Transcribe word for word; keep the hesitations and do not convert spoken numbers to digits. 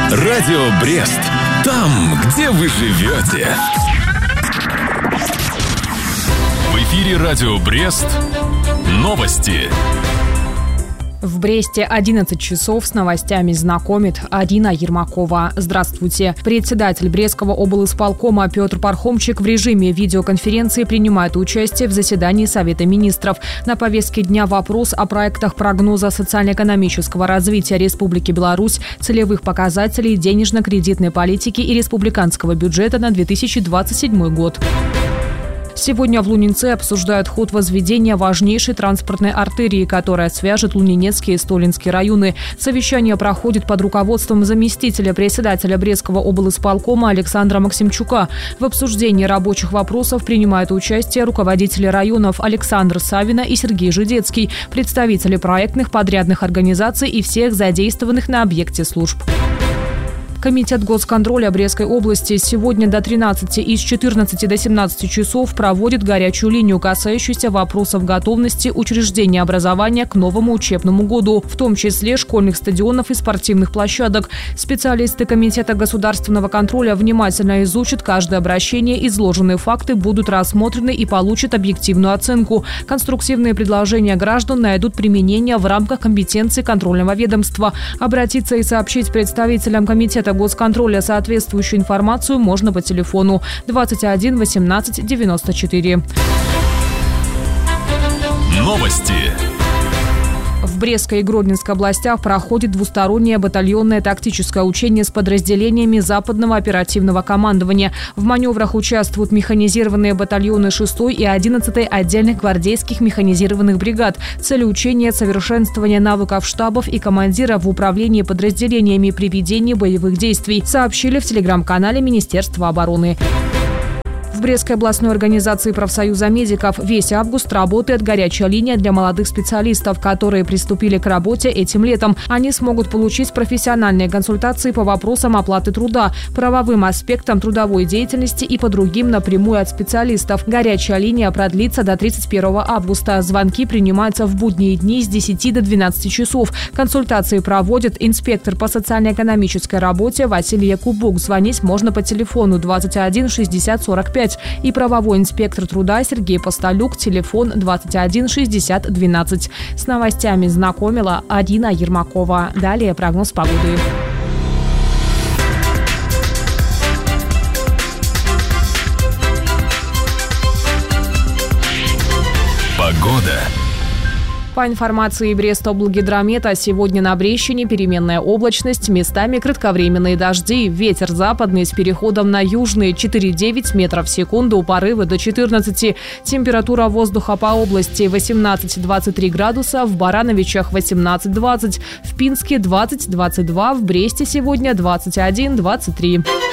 Радио Брест. Там, где вы живете. В эфире Радио Брест. Новости. В Бресте одиннадцать часов с новостями знакомит Арина Ермакова. Здравствуйте. Председатель Брестского облисполкома Петр Пархомчик в режиме видеоконференции принимает участие в заседании Совета министров. На повестке дня вопрос о проектах прогноза социально-экономического развития Республики Беларусь, целевых показателей денежно-кредитной политики и республиканского бюджета на две тысячи двадцать седьмой год. Сегодня в Лунинце обсуждают ход возведения важнейшей транспортной артерии, которая свяжет Лунинецкие и Столинские районы. Совещание проходит под руководством заместителя председателя Брестского облисполкома Александра Максимчука. В обсуждении рабочих вопросов принимают участие руководители районов Александр Савина и Сергей Жидецкий, представители проектных подрядных организаций и всех задействованных на объекте служб. Комитет госконтроля Брестской области сегодня до тринадцати и с четырнадцати до семнадцати часов проводит горячую линию, касающуюся вопросов готовности учреждения образования к новому учебному году, в том числе школьных стадионов и спортивных площадок. Специалисты Комитета государственного контроля внимательно изучат каждое обращение, изложенные факты будут рассмотрены и получат объективную оценку. Конструктивные предложения граждан найдут применение в рамках компетенции контрольного ведомства. Обратиться и сообщить представителям Комитета госконтроля соответствующую информацию можно по телефону двадцать один восемнадцать девяносто четыре. Новости. В Брестской и Гродненской областях проходит двустороннее батальонное тактическое учение с подразделениями Западного оперативного командования. В маневрах участвуют механизированные батальоны шестой и одиннадцатой отдельных гвардейских механизированных бригад. Цель учения – совершенствование навыков штабов и командиров в управлении подразделениями при ведении боевых действий, сообщили в телеграм-канале Министерства обороны. В Брестской областной организации профсоюза медиков весь август работает горячая линия для молодых специалистов, которые приступили к работе этим летом. Они смогут получить профессиональные консультации по вопросам оплаты труда, правовым аспектам трудовой деятельности и по другим напрямую от специалистов. Горячая линия продлится до тридцать первого августа. Звонки принимаются в будние дни с десяти до двенадцати часов. Консультации проводит инспектор по социально-экономической работе Василий Якубук. Звонить можно по телефону двадцать один шестьдесят сорок пять. И правовой инспектор труда Сергей Постолюк, телефон двадцать один шестьдесят двенадцать. С новостями знакомила Арина Ермакова. Далее прогноз погоды. Погода. По информации Брестоблгидромета, сегодня на Брещине переменная облачность, местами кратковременные дожди, ветер западный с переходом на южный четыре-девять метров в секунду, порывы до четырнадцати. Температура воздуха по области восемнадцать-двадцать три градуса, в Барановичах восемнадцать-двадцать, в Пинске двадцать-двадцать два, в Бресте сегодня двадцать один-двадцать три.